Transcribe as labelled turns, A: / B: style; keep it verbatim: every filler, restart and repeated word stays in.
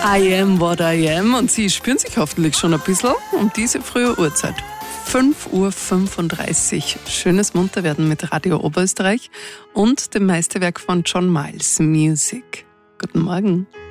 A: I am what I am und Sie spüren sich hoffentlich schon ein bisschen um diese frühe Uhrzeit. fünf Uhr fünfunddreißig. Schönes Munterwerden mit Radio Oberösterreich und dem Meisterwerk von John Miles, Music. Guten Morgen.